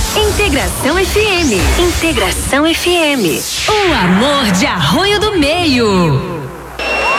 Integração FM. Integração FM. O amor de Arroio do Meio.